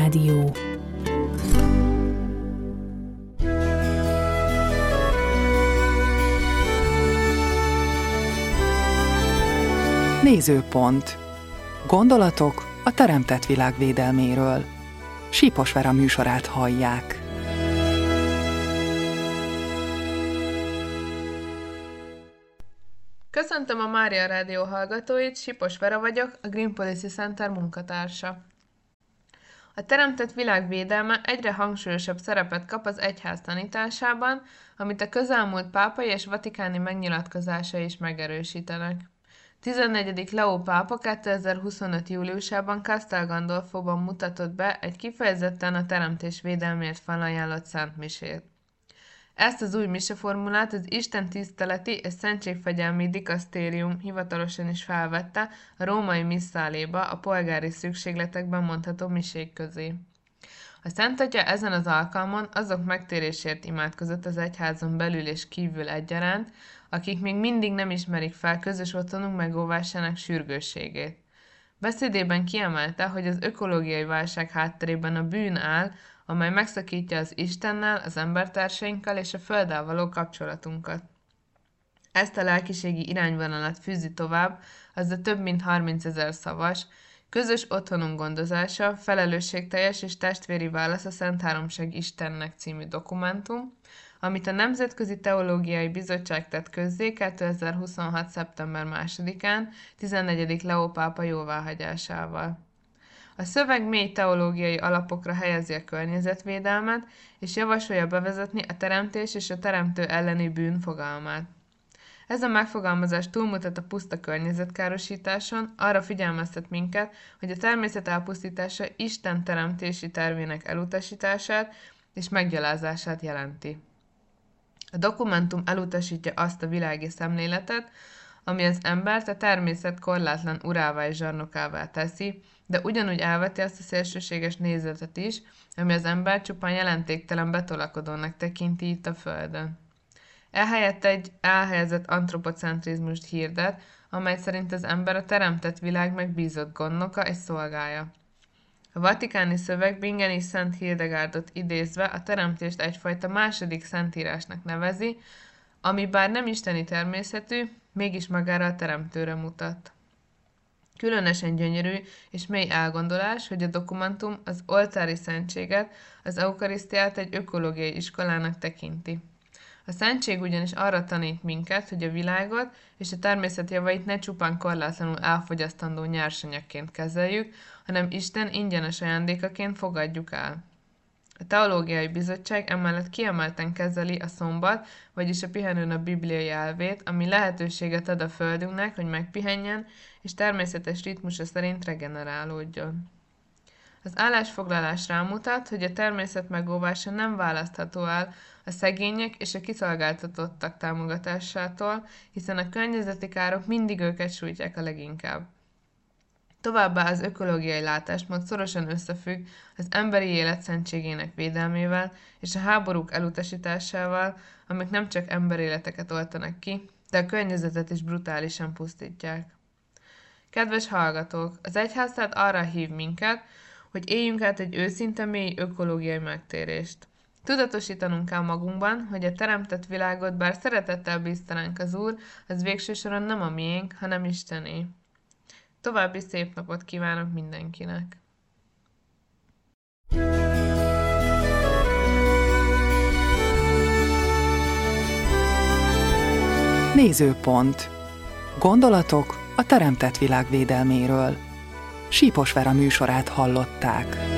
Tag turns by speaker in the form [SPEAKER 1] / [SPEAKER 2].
[SPEAKER 1] Rádió. Nézőpont. Gondolatok a teremtett világ védelméről. Sípos Vera műsorát hallják.
[SPEAKER 2] Köszöntöm a Mária Rádió hallgatóit, Sípos Vera vagyok, a Green Policy Center munkatársa. A teremtett világ védelme egyre hangsúlyosabb szerepet kap az egyház tanításában, amit a közelmúlt pápai és vatikáni megnyilatkozásai is megerősítenek. 14. Leó pápa 2025. júliusában Castel Gandolfóban mutatott be egy kifejezetten a teremtés védelmért felajánlott szentmisét. Ezt az új miseformulát az Isten tiszteleti és szentségfegyelmi dikasztérium hivatalosan is felvette a római misszáléba a polgári szükségletekben mondható misék közé. A Szent Atya ezen az alkalmon azok megtérésért imádkozott az egyházon belül és kívül egyaránt, akik még mindig nem ismerik fel közös otthonunk megóvásának sürgősségét. Beszédében kiemelte, hogy az ökológiai válság hátterében a bűn áll, amely megszakítja az Istennel, az embertársainkkal és a Földdel való kapcsolatunkat. Ezt a lelkiségi irányvonalat fűzi tovább az a több mint 30 000 szavas, közös otthonunk gondozása, felelősségteljes és testvéri válasz a Szent Háromság Istennek című dokumentum, amit a Nemzetközi Teológiai Bizottság tett közzé 2026. szeptember 2-án 14. Leó pápa jóváhagyásával. A szöveg mély teológiai alapokra helyezi a környezetvédelmet, és javasolja bevezetni a teremtés és a teremtő elleni bűn fogalmát. Ez a megfogalmazás túlmutat a puszta környezetkárosításon, arra figyelmeztet minket, hogy a természet elpusztítása Isten teremtési tervének elutasítását és meggyalázását jelenti. A dokumentum elutasítja azt a világi szemléletet, ami az embert a természet korlátlan urává és zsarnokává teszi, de ugyanúgy elveti azt a szélsőséges nézetet is, ami az ember csupán jelentéktelen betolakodónak tekinti itt a Földön. Ehelyett egy elhelyezett antropocentrizmust hirdet, amely szerint az ember a teremtett világ megbízott gondnoka és szolgája. A vatikáni szöveg Bingen és Szent Hildegárdot idézve a teremtést egyfajta második szentírásnak nevezi, ami bár nem isteni természetű, mégis magára a teremtőre mutat. Különösen gyönyörű és mély elgondolás, hogy a dokumentum az oltári szentséget, az eukarisztiát egy ökológiai iskolának tekinti. A szentség ugyanis arra tanít minket, hogy a világot és a természet javait ne csupán korlátlanul elfogyasztandó nyersanyagként kezeljük, hanem Isten ingyenes ajándékaként fogadjuk el. A Teológiai Bizottság emellett kiemelten kezeli a szombat, vagyis a pihenőnap bibliai elvét, ami lehetőséget ad a Földünknek, hogy megpihenjen, és természetes ritmusa szerint regenerálódjon. Az állásfoglalás rámutat, hogy a természet megóvása nem választható el a szegények és a kiszolgáltatottak támogatásától, hiszen a környezeti károk mindig őket sújtják a leginkább. Továbbá az ökológiai látásmód szorosan összefügg az emberi élet szentségének védelmével és a háborúk elutasításával, amik nem csak emberéleteket oltanak ki, de a környezetet is brutálisan pusztítják. Kedves hallgatók, az egyház tehát arra hív minket, hogy éljünk át egy őszinte mély ökológiai megtérést. Tudatosítanunk kell magunkban, hogy a teremtett világot, bár szeretettel bízta ránk az Úr, az végső soron nem a miénk, hanem Istené. További szép napot kívánok mindenkinek!
[SPEAKER 1] Nézőpont. Gondolatok a teremtett világ védelméről. Sípos Vera műsorát hallották.